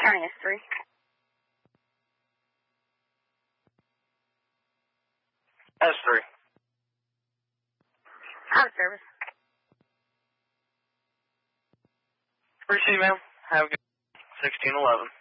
County S3. S3. Out of service. Receive, ma'am. Have a good 1611.